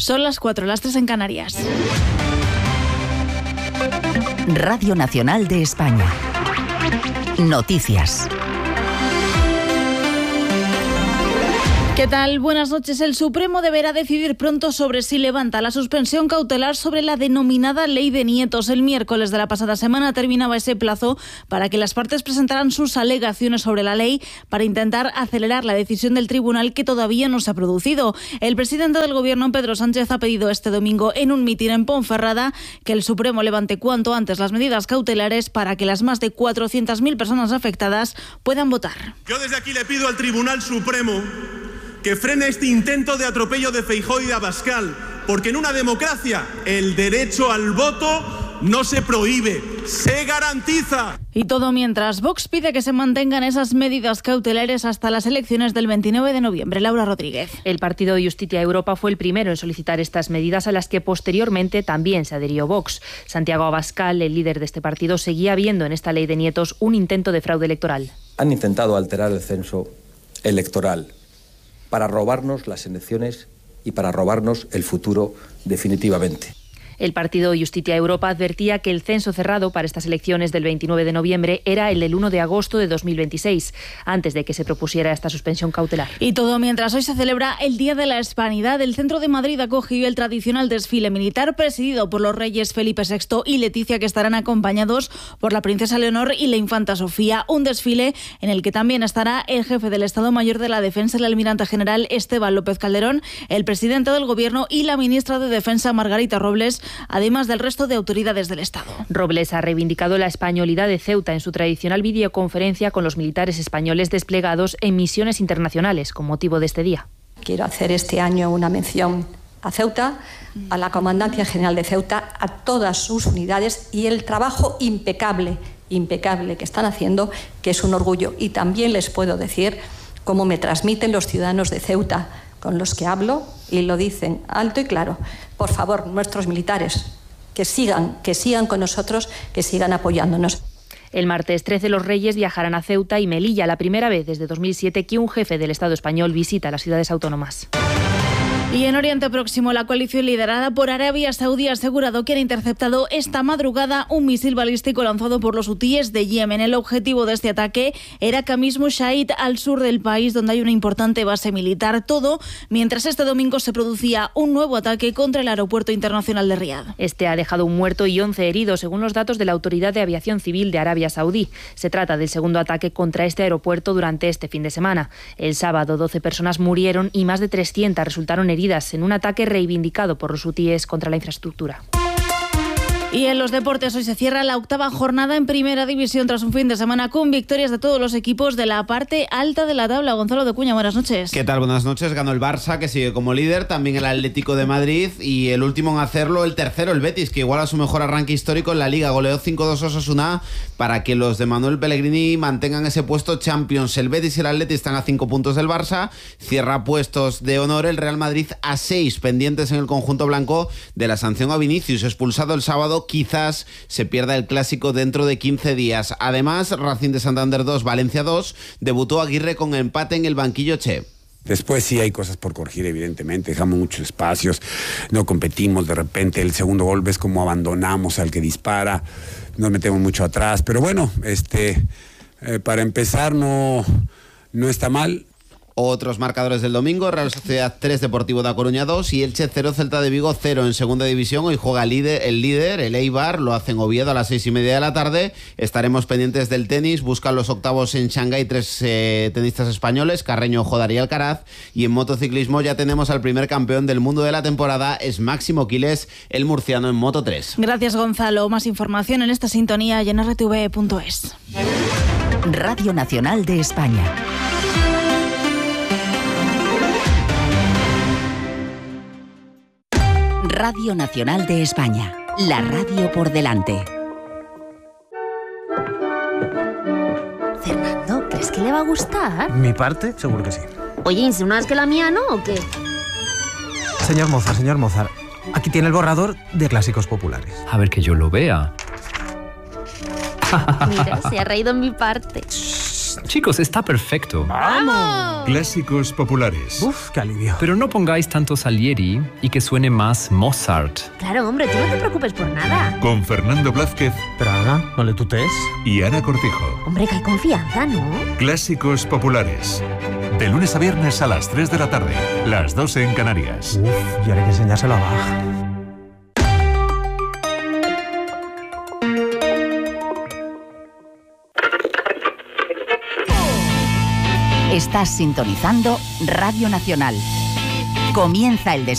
Son las 4, las 3 en Canarias. Radio Nacional de España. Noticias. ¿Qué tal? Buenas noches. El Supremo deberá decidir pronto sobre si levanta la suspensión cautelar sobre la denominada Ley de Nietos. El miércoles de la pasada semana terminaba ese plazo para que las partes presentaran sus alegaciones sobre la ley para intentar acelerar la decisión del tribunal, que todavía no se ha producido. El presidente del Gobierno, Pedro Sánchez, ha pedido este domingo en un mitin en Ponferrada que el Supremo levante cuanto antes las medidas cautelares para que las más de 400.000 personas afectadas puedan votar. Yo desde aquí le pido al Tribunal Supremo que frene este intento de atropello de Feijóo y de Abascal, porque en una democracia el derecho al voto no se prohíbe, se garantiza. Y todo mientras Vox pide que se mantengan esas medidas cautelares hasta las elecciones del 29 de noviembre. Laura Rodríguez. El partido Justicia Europa fue el primero en solicitar estas medidas, a las que posteriormente también se adhirió Vox. Santiago Abascal, el líder de este partido, seguía viendo en esta ley de nietos un intento de fraude electoral. Han intentado alterar el censo electoral para robarnos las elecciones y para robarnos el futuro definitivamente. El partido Justicia Europa advertía que el censo cerrado para estas elecciones del 29 de noviembre era el del 1 de agosto de 2026, antes de que se propusiera esta suspensión cautelar. Y todo mientras hoy se celebra el Día de la Hispanidad. El centro de Madrid acogió el tradicional desfile militar presidido por los reyes Felipe VI y Leticia, que estarán acompañados por la princesa Leonor y la infanta Sofía. Un desfile en el que también estará el jefe del Estado Mayor de la Defensa, el almirante general Esteban López Calderón, el presidente del Gobierno y la ministra de Defensa, Margarita Robles, además del resto de autoridades del Estado. Robles ha reivindicado la españolidad de Ceuta en su tradicional videoconferencia con los militares españoles desplegados en misiones internacionales con motivo de este día. Quiero hacer este año una mención a Ceuta, a la Comandancia General de Ceuta, a todas sus unidades y el trabajo impecable que están haciendo, que es un orgullo. Y también les puedo decir cómo me transmiten los ciudadanos de Ceuta, con los que hablo, y lo dicen alto y claro: por favor, nuestros militares, que sigan con nosotros, que sigan apoyándonos. El martes 13 los Reyes viajarán a Ceuta y Melilla, la primera vez desde 2007 que un jefe del Estado español visita las ciudades autónomas. Y en Oriente Próximo, la coalición liderada por Arabia Saudí ha asegurado que han interceptado esta madrugada un misil balístico lanzado por los hutíes de Yemen. El objetivo de este ataque era Khamis Mushait, al sur del país, donde hay una importante base militar. Todo mientras este domingo se producía un nuevo ataque contra el aeropuerto internacional de Riad. Este ha dejado un muerto y 11 heridos, según los datos de la Autoridad de Aviación Civil de Arabia Saudí. Se trata del segundo ataque contra este aeropuerto durante este fin de semana. El sábado 12 personas murieron y más de 300 resultaron heridas en un ataque reivindicado por los hutíes contra la infraestructura. Y en los deportes, hoy se cierra la 8ª jornada en Primera División tras un fin de semana con victorias de todos los equipos de la parte alta de la tabla. Gonzalo de Cuña, buenas noches. ¿Qué tal? Buenas noches. Ganó el Barça, que sigue como líder, también el Atlético de Madrid y el último en hacerlo, el tercero, el Betis, que iguala su mejor arranque histórico en la Liga. Goleó 5-2 a Osasuna para que los de Manuel Pellegrini mantengan ese puesto Champions. El Betis y el Atlético están a 5 puntos del Barça. Cierra puestos de honor el Real Madrid a 6, pendientes en el conjunto blanco de la sanción a Vinicius, expulsado el sábado. Quizás se pierda el clásico dentro de 15 días. Además, Racing de Santander 2, Valencia 2, debutó Aguirre con empate en el banquillo Che. Después sí hay cosas por corregir, evidentemente, dejamos muchos espacios, no competimos, de repente el segundo gol ves como abandonamos al que dispara, nos metemos mucho atrás, pero bueno, para empezar no está mal. Otros marcadores del domingo: Real Sociedad 3, Deportivo da Coruña 2 y Elche 0, Celta de Vigo 0 en segunda división. Hoy juega el líder, el Eibar, lo hace en Oviedo a las 6:30 de la tarde. Estaremos pendientes del tenis, buscan los octavos en Shanghái 3 tenistas españoles, Carreño, Jodar y Alcaraz. Y en motociclismo ya tenemos al primer campeón del mundo de la temporada, es Máximo Quiles, el murciano en Moto 3. Gracias, Gonzalo. Más información en esta sintonía y en rtv.es. Radio Nacional de España. Radio Nacional de España, la radio por delante. Fernando, ¿crees que le va a gustar? Mi parte, seguro que sí. Oye, ¿insinúas que la mía no o qué? Señor Mozart, aquí tiene el borrador de clásicos populares. A ver que yo lo vea. Mira, se ha reído en mi parte. Chicos, está perfecto. ¡Vamos! Clásicos populares. Uf, qué alivio. Pero no pongáis tanto Salieri y que suene más Mozart. Claro, hombre, tú no te preocupes por nada. Con Fernando Blázquez. Pero Ana, no le tutees. Y Ana Cortijo. Hombre, que hay confianza, ¿no? Clásicos populares. De lunes a viernes a las 3 de la tarde. Las 12 en Canarias. Uf, y ahora hay que enseñárselo a Bach. Estás sintonizando Radio Nacional. Comienza el